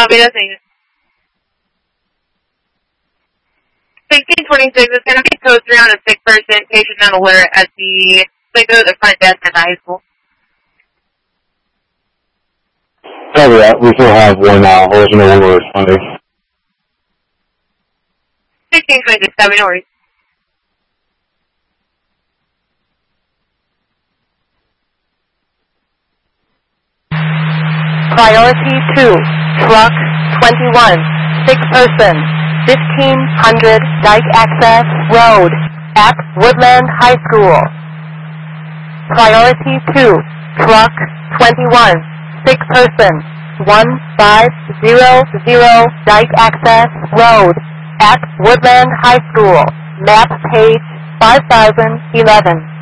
Copy, that's needed. 1626 is going to be code 3 on a sick person, patient not alert at the front desk at the high school. Copy that. We still have one original when we're responding. 1626, copy, no worries. Priority 2, truck 21, sick person, 1500 Dyke Access Road, at Woodland High School. Priority 2, truck 21, sick person, 1500 Dyke Access Road, at Woodland High School, map page 5011.